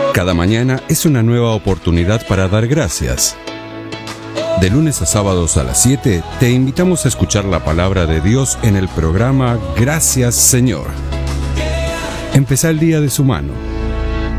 Cada mañana es una nueva oportunidad para dar gracias. De lunes a sábados a las 7 te invitamos a escuchar la palabra de Dios en el programa Gracias Señor. Empezá el día de su mano.